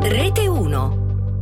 Rete 1.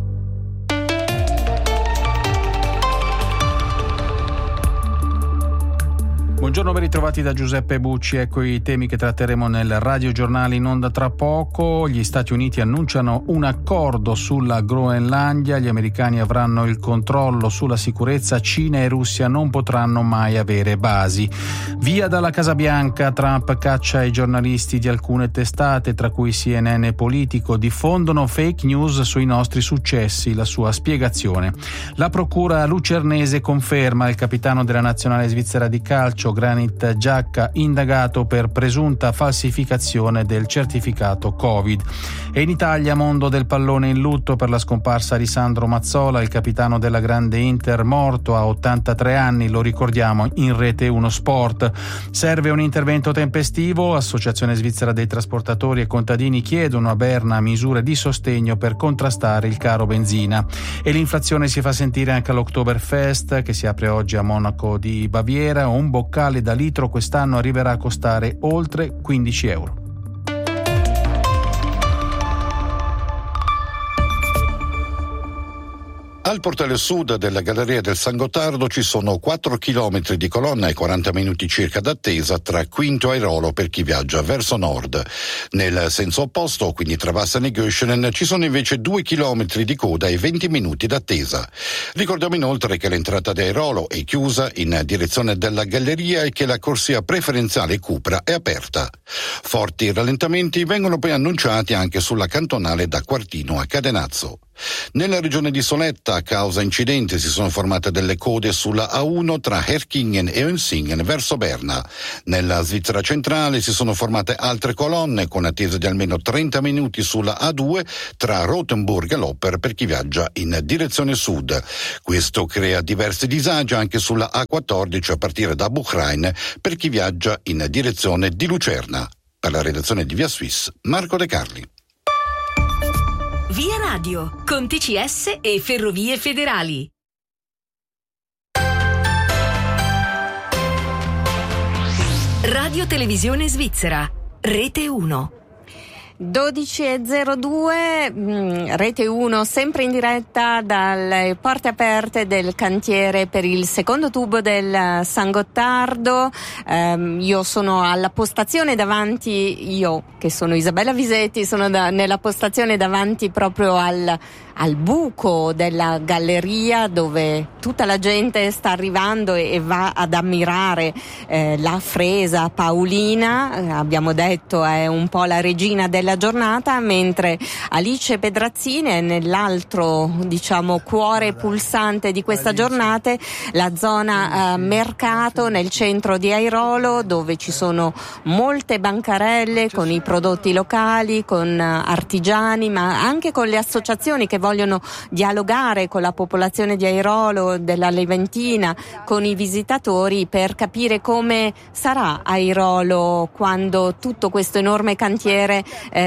Buongiorno, ben ritrovati da Giuseppe Bucci. Ecco i temi che tratteremo nel radiogiornale in onda tra poco. Gli Stati Uniti annunciano un accordo sulla Groenlandia, gli americani avranno il controllo sulla sicurezza, Cina e Russia non potranno mai avere basi. Via dalla Casa Bianca, Trump caccia i giornalisti di alcune testate, tra cui CNN e Politico, diffondono fake news sui nostri successi, la sua spiegazione. La procura lucernese conferma il capitano della nazionale svizzera di calcio Granit Xhaka indagato per presunta falsificazione del certificato Covid. E in Italia mondo del pallone in lutto per la scomparsa di Sandro Mazzola, il capitano della grande Inter, morto a 83 anni, lo ricordiamo in Rete 1 Sport. Serve un intervento tempestivo, Associazione Svizzera dei Trasportatori e Contadini chiedono a Berna misure di sostegno per contrastare il caro benzina. E l'inflazione si fa sentire anche all'Oktoberfest che si apre oggi a Monaco di Baviera. Un boccale da litro quest'anno arriverà a costare oltre 15 euro. Al portale sud della Galleria del San Gottardo ci sono 4 chilometri di colonna e 40 minuti circa d'attesa tra Quinto e Airolo per chi viaggia verso nord. Nel senso opposto, quindi tra Vassano e Göschenen, ci sono invece 2 chilometri di coda e 20 minuti d'attesa. Ricordiamo inoltre che l'entrata di Airolo è chiusa in direzione della Galleria e che la corsia preferenziale Cupra è aperta. Forti rallentamenti vengono poi annunciati anche sulla cantonale da Quartino a Cadenazzo. Nella regione di Soletta, a causa incidenti, si sono formate delle code sulla A1 tra Herkingen e Önsingen verso Berna. Nella Svizzera centrale si sono formate altre colonne con attesa di almeno 30 minuti sulla A2 tra Rothenburg e Lopper per chi viaggia in direzione sud. Questo crea diversi disagi anche sulla A14 a partire da Buchrein per chi viaggia in direzione di Lucerna. Per la redazione di Via Suisse, Marco De Carli. Via Radio, con TCS e Ferrovie Federali. Radio Televisione Svizzera, Rete 1. 12.02, Rete 1 sempre in diretta dalle porte aperte del cantiere per il secondo tubo del San Gottardo. Io sono alla postazione davanti, io che sono Isabella Visetti, sono nella postazione davanti proprio al buco della galleria dove tutta la gente sta arrivando e va ad ammirare la fresa Paolina. Abbiamo detto è un po' la regina della giornata, mentre Alice Pedrazzini è nell'altro, diciamo, cuore pulsante di questa giornata, la zona mercato nel centro di Airolo, dove ci sono molte bancarelle con i prodotti locali, con artigiani, ma anche con le associazioni che vogliono dialogare con la popolazione di Airolo, della Leventina, con i visitatori per capire come sarà Airolo quando tutto questo enorme cantiere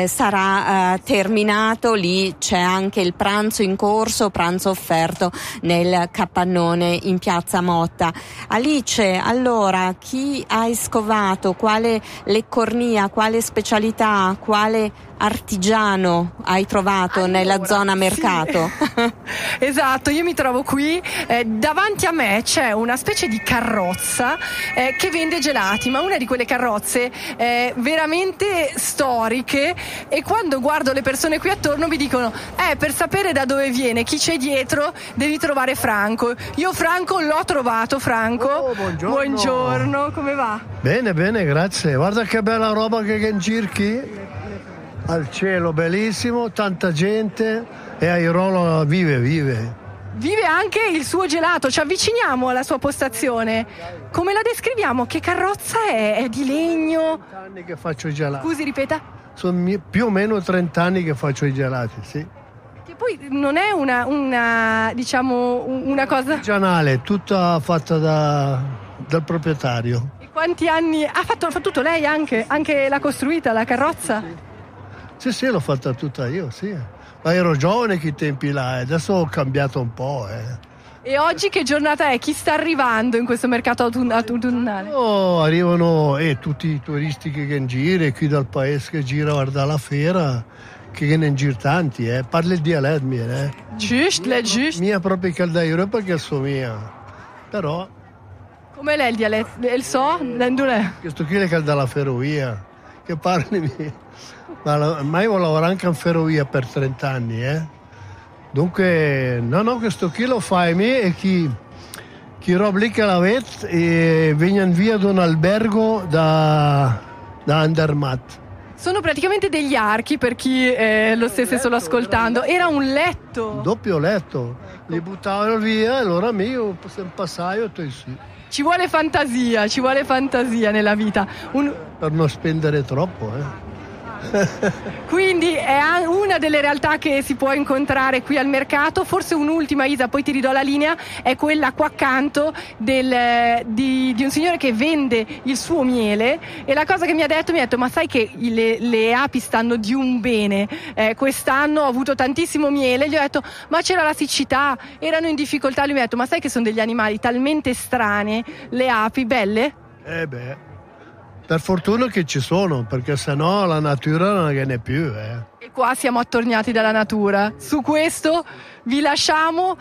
sarà terminato. Lì c'è anche il pranzo in corso, pranzo offerto nel capannone in Piazza Motta. Alice, allora, chi hai scovato? Quale leccornia, quale specialità, quale artigiano hai trovato nella zona mercato? Sì. Esatto, io mi trovo qui, davanti a me c'è una specie di carrozza che vende gelati, ma una di quelle carrozze veramente storiche, e quando guardo le persone qui attorno mi dicono per sapere da dove viene, chi c'è dietro, devi trovare Franco. Io Franco l'ho trovato. Franco, buongiorno, come va? Bene, grazie. Guarda che bella roba che incirchi al cielo, bellissimo, tanta gente, e Airolo vive. Vive anche il suo gelato. Ci avviciniamo alla sua postazione. Come la descriviamo? Che carrozza è? È di legno? 30 anni che faccio i gelati. Scusi, ripeta? Sono più o meno 30 anni che faccio i gelati, sì. Che poi non è una cosa artigianale, tutta fatta dal proprietario. E quanti anni ha fatto tutto lei anche l'ha costruita la carrozza? Sì, l'ho fatta tutta io, sì. Ma ero giovane che tempi là, adesso ho cambiato un po'. E oggi che giornata è? Chi sta arrivando in questo mercato autunnale? Arrivano tutti i turisti che in giro, qui dal paese che gira a guardare la fiera, che ne gir tanti, parla il dialetto mio, Giusto, lei giusto. Mia proprio caldaio perché assomiglia, però... Come lei il dialetto? Il so? L'endulè? Questo qui è dalla ferrovia, che parli ma io lavoro anche in ferrovia per 30 anni, Dunque, no, questo qui lo fai me e chi roba lì che la vede e vengono via da un albergo da Andermatt. Sono praticamente degli archi per chi lo stesse solo ascoltando. Era un letto. Doppio letto. Li buttavano via e allora io passaio e sì. Ci vuole fantasia nella vita. Per non spendere troppo, Quindi è una delle realtà che si può incontrare qui al mercato. Forse un'ultima, Isa, poi ti ridò la linea, è quella qua accanto di un signore che vende il suo miele, e la cosa che mi ha detto ma sai che le api stanno di un bene, quest'anno ho avuto tantissimo miele. Gli ho detto ma c'era la siccità, erano in difficoltà. Lui mi ha detto ma sai che sono degli animali talmente strani le api, belle? Per fortuna che ci sono, perché sennò la natura non ne è più. E qua siamo attorniati dalla natura. Su questo vi lasciamo.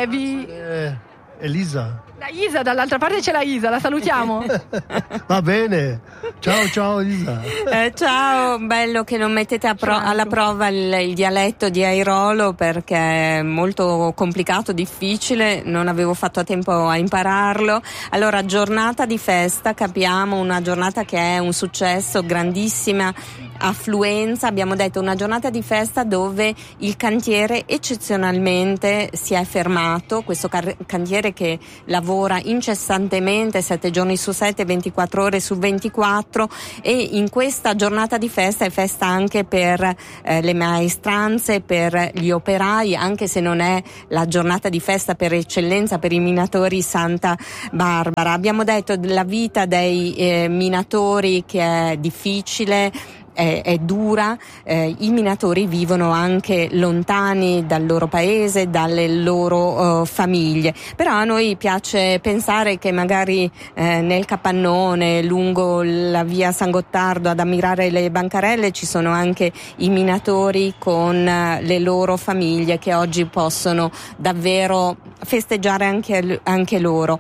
Elisa. La Isa, dall'altra parte c'è la Isa, la salutiamo. Va bene. Ciao Isa. Ciao, bello che non mettete alla prova il dialetto di Airolo, perché è molto complicato, difficile, non avevo fatto a tempo a impararlo. Allora, giornata di festa, capiamo, una giornata che è un successo, grandissima affluenza, abbiamo detto una giornata di festa dove il cantiere eccezionalmente si è fermato, questo cantiere che lavora incessantemente 7 giorni su 7, 24 ore su 24, e in questa giornata di festa è festa anche per le maestranze, per gli operai, anche se non è la giornata di festa per eccellenza per i minatori Santa Barbara. Abbiamo detto della vita dei minatori che è difficile, è dura, i minatori vivono anche lontani dal loro paese, dalle loro famiglie, però a noi piace pensare che magari nel capannone lungo la via San Gottardo ad ammirare le bancarelle ci sono anche i minatori con le loro famiglie che oggi possono davvero festeggiare anche loro.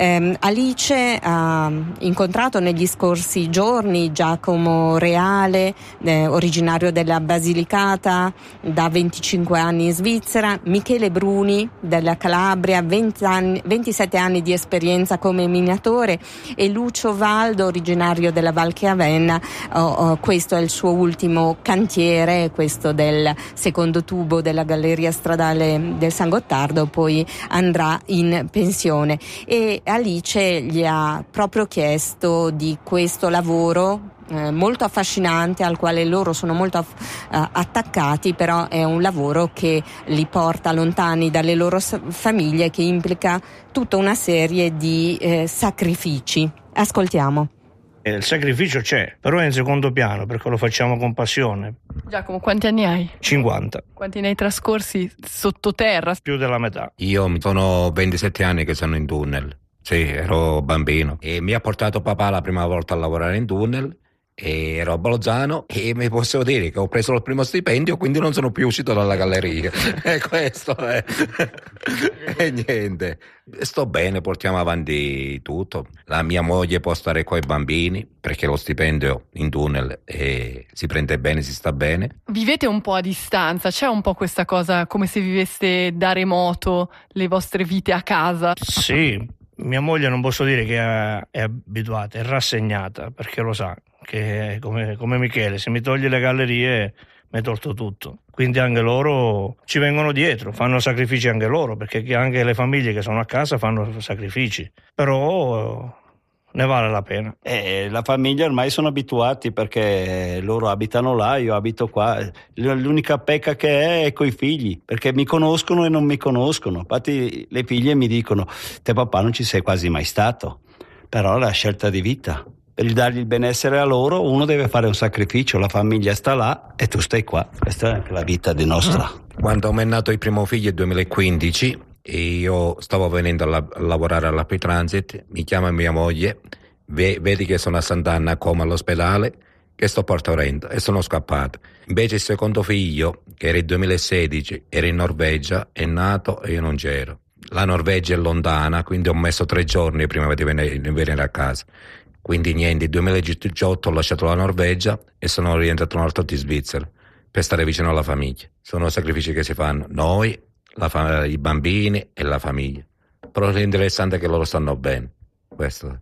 Alice ha incontrato negli scorsi giorni Giacomo Reale, originario della Basilicata, da 25 anni in Svizzera, Michele Bruni della Calabria, 27 anni di esperienza come minatore, e Lucio Valdo, originario della Val Chiavenna. Questo è il suo ultimo cantiere, questo del secondo tubo della galleria stradale del San Gottardo, poi andrà in pensione. E Alice gli ha proprio chiesto di questo lavoro molto affascinante, al quale loro sono molto attaccati, però è un lavoro che li porta lontani dalle loro famiglie, che implica tutta una serie di sacrifici. Ascoltiamo. Il sacrificio c'è, però è in secondo piano perché lo facciamo con passione. Giacomo, quanti anni hai? 50. Quanti ne hai trascorsi sottoterra? Più della metà. Io sono 27 anni che sono in tunnel. Sì, ero bambino e mi ha portato papà la prima volta a lavorare in tunnel. E ero a Bolzano e mi posso dire che ho preso il primo stipendio, quindi non sono più uscito dalla galleria. E questo è. E niente, sto bene, portiamo avanti tutto. La mia moglie può stare con i bambini perché lo stipendio in tunnel si prende bene, si sta bene. Vivete un po' a distanza, c'è un po' questa cosa come se viveste da remoto le vostre vite a casa? Sì, mia moglie non posso dire che è abituata, è rassegnata, perché lo sa che come Michele, se mi togli le gallerie mi hai tolto tutto, quindi anche loro ci vengono dietro, fanno sacrifici anche loro, perché anche le famiglie che sono a casa fanno sacrifici, però ne vale la pena. La famiglia ormai sono abituati perché loro abitano là, io abito qua. L'unica pecca che è coi figli, perché mi conoscono e non mi conoscono. Infatti le figlie mi dicono: te papà non ci sei quasi mai stato, però è la scelta di vita. Per dargli il benessere a loro uno deve fare un sacrificio, la famiglia sta là e tu stai qua. Questa è anche la vita di nostra. Quando mi è nato il primo figlio nel 2015 e io stavo venendo a lavorare alla P-Transit, mi chiama mia moglie, vedi che sono a Sant'Anna come all'ospedale, che sto partorendo e sono scappato. Invece il secondo figlio, che era il 2016, era in Norvegia, è nato e io non c'ero. La Norvegia è lontana, quindi ho messo 3 giorni prima di venire a casa. Quindi niente, il 2018 ho lasciato la Norvegia e sono rientrato un altro in Svizzera per stare vicino alla famiglia. Sono sacrifici che si fanno noi, i bambini e la famiglia. Però l'interessante è che loro stanno bene. Questo.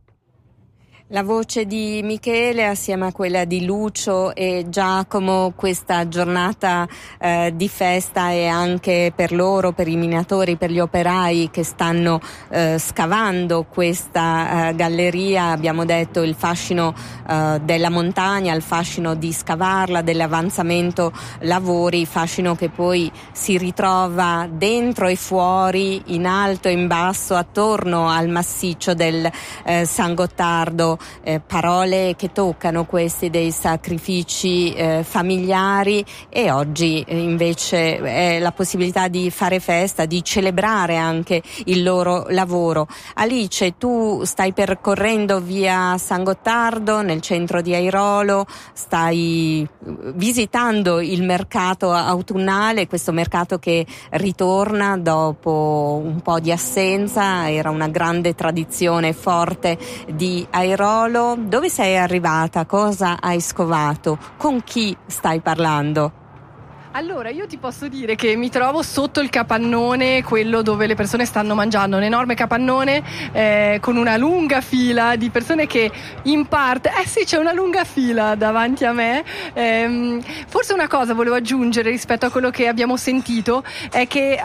La voce di Michele assieme a quella di Lucio e Giacomo, questa giornata di festa è anche per loro, per i minatori, per gli operai che stanno scavando questa galleria. Abbiamo detto il fascino della montagna, il fascino di scavarla, dell'avanzamento lavori, fascino che poi si ritrova dentro e fuori, in alto e in basso, attorno al massiccio del San Gottardo. Parole che toccano questi dei sacrifici familiari, e oggi invece è la possibilità di fare festa, di celebrare anche il loro lavoro. Alice, tu stai percorrendo via San Gottardo nel centro di Airolo, stai visitando il mercato autunnale, questo mercato che ritorna dopo un po' di assenza. Era una grande tradizione forte di Airolo. Dove sei arrivata? Cosa hai scovato? Con chi stai parlando? Allora, io ti posso dire che mi trovo sotto il capannone, quello dove le persone stanno mangiando, un enorme capannone con una lunga fila di persone che in parte, sì, c'è una lunga fila davanti a me. Forse una cosa volevo aggiungere rispetto a quello che abbiamo sentito è che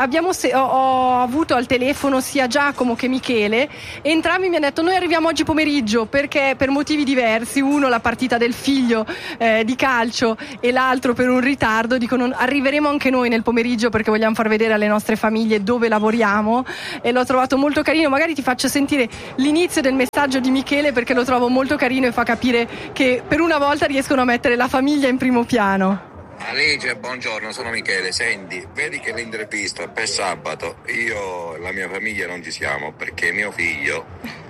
ho avuto al telefono sia Giacomo che Michele, e entrambi mi hanno detto: noi arriviamo oggi pomeriggio perché per motivi diversi, uno la partita del figlio di calcio e l'altro per un ritardo, dicono arriveremo anche noi nel pomeriggio perché vogliamo far vedere alle nostre famiglie dove lavoriamo. E l'ho trovato molto carino. Magari ti faccio sentire l'inizio del messaggio di Michele, perché lo trovo molto carino e fa capire che per una volta riescono a mettere la famiglia in primo piano. Alice, buongiorno, sono Michele. Senti, vedi che l'intervista per sabato io e la mia famiglia non ci siamo perché mio figlio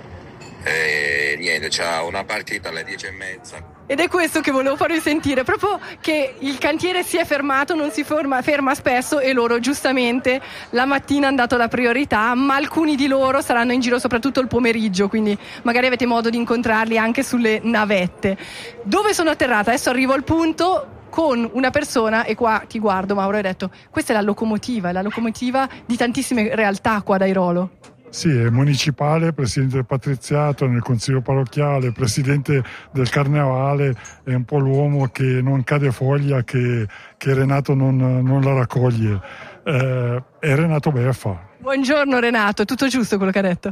niente, c'ha una partita alle 10:30. Ed è questo che volevo farvi sentire, proprio che il cantiere si è fermato, non si ferma spesso, e loro giustamente la mattina hanno dato la priorità, ma alcuni di loro saranno in giro soprattutto il pomeriggio, quindi magari avete modo di incontrarli anche sulle navette. Dove sono atterrata? Adesso arrivo al punto con una persona, e qua ti guardo Mauro, e ho detto: questa è la locomotiva di tantissime realtà qua ad Airolo. Sì, è municipale, presidente del patriziato, nel consiglio parrocchiale, presidente del carnevale, è un po' l'uomo che non cade foglia, che Renato non la raccoglie. È Renato Beffa. Buongiorno Renato, è tutto giusto quello che ha detto?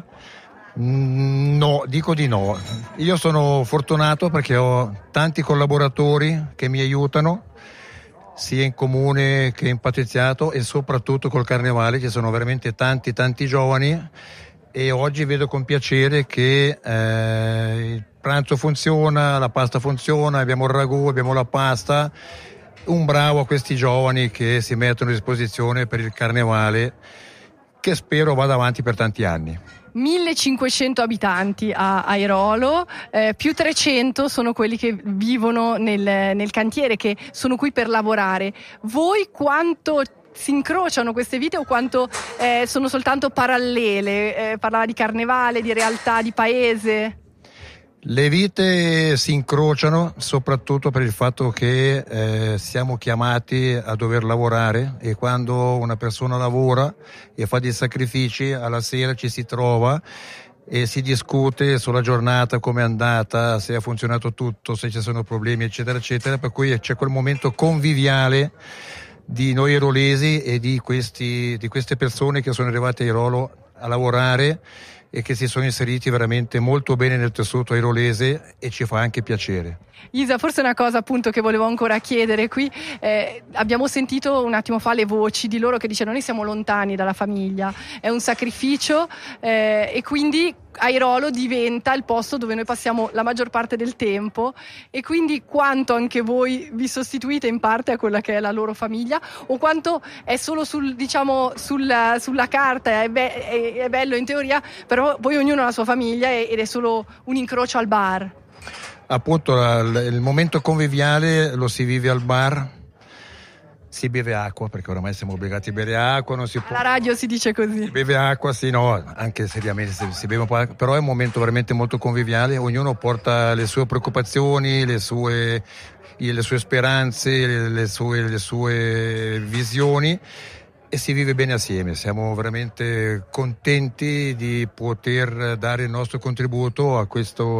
No, dico di no. Io sono fortunato perché ho tanti collaboratori che mi aiutano, sia in comune che in patriziato, e soprattutto col carnevale ci sono veramente tanti giovani, e oggi vedo con piacere che il pranzo funziona, la pasta funziona, abbiamo il ragù, abbiamo la pasta. Un bravo a questi giovani che si mettono a disposizione per il carnevale, che spero vada avanti per tanti anni. 1500 abitanti a Airolo, più 300 sono quelli che vivono nel cantiere, che sono qui per lavorare. Voi quanto si incrociano queste vite, o quanto sono soltanto parallele? Parlava di carnevale, di realtà, di paese. Le vite si incrociano soprattutto per il fatto che siamo chiamati a dover lavorare, e quando una persona lavora e fa dei sacrifici, alla sera ci si trova e si discute sulla giornata, come è andata, se ha funzionato tutto, se ci sono problemi, eccetera eccetera, per cui c'è quel momento conviviale di noi airolesi e di queste persone che sono arrivate a Airolo a lavorare e che si sono inseriti veramente molto bene nel tessuto airolese, e ci fa anche piacere. Isa, forse una cosa appunto che volevo ancora chiedere qui, abbiamo sentito un attimo fa le voci di loro che dicono: noi siamo lontani dalla famiglia, è un sacrificio, e quindi Airolo diventa il posto dove noi passiamo la maggior parte del tempo, e quindi quanto anche voi vi sostituite in parte a quella che è la loro famiglia, o quanto è solo sulla carta, è bello in teoria, però poi ognuno ha la sua famiglia ed è solo un incrocio al bar. appunto il momento conviviale lo si vive al bar, si beve acqua perché oramai siamo obbligati a bere acqua, non si può. Alla radio si dice così. Si beve acqua, sì, no, anche seriamente si beve un po' acqua, però è un momento veramente molto conviviale, ognuno porta le sue preoccupazioni, le sue speranze, le sue visioni e si vive bene assieme. Siamo veramente contenti di poter dare il nostro contributo a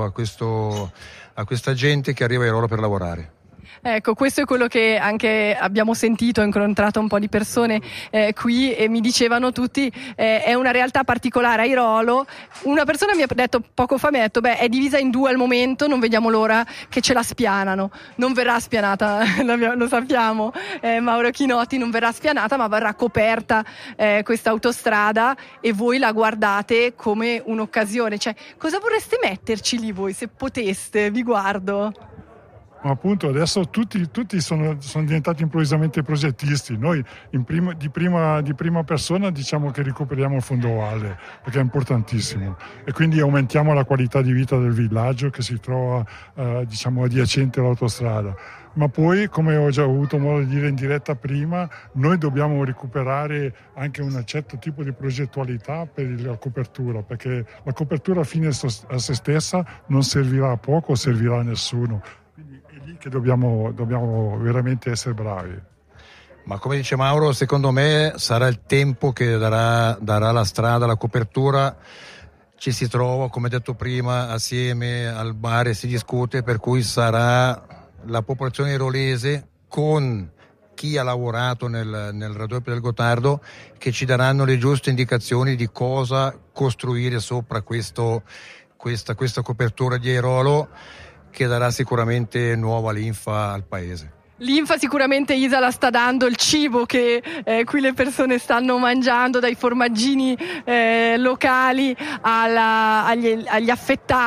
questa gente che arriva a Airolo per lavorare. Ecco, questo è quello che anche abbiamo sentito, ho incontrato un po' di persone qui e mi dicevano tutti, è una realtà particolare a Airolo. Una persona mi ha detto poco fa, è divisa in due al momento, non vediamo l'ora che ce la spianano. Non verrà spianata, lo sappiamo, Mauro Chinotti, non verrà spianata, ma verrà coperta questa autostrada e voi la guardate come un'occasione. Cioè, cosa vorreste metterci lì voi, se poteste? Vi guardo. Ma appunto adesso tutti sono diventati improvvisamente progettisti. Noi di prima persona diciamo che recuperiamo il fondo valle perché è importantissimo e quindi aumentiamo la qualità di vita del villaggio che si trova adiacente all'autostrada. Ma poi, come ho già avuto modo di dire in diretta prima, noi dobbiamo recuperare anche un certo tipo di progettualità per la copertura, perché la copertura fine a se stessa non servirà a poco, servirà a nessuno. Quindi è lì che dobbiamo veramente essere bravi. Ma come dice Mauro, secondo me sarà il tempo che darà la strada, la copertura. Ci si trova, come detto prima, assieme al bar e si discute, per cui sarà la popolazione airolese con chi ha lavorato nel raddoppio del Gottardo che ci daranno le giuste indicazioni di cosa costruire sopra questa copertura di Airolo, che darà sicuramente nuova linfa al paese. Linfa sicuramente Isa la sta dando, il cibo che qui le persone stanno mangiando, dai formaggini locali agli affettati.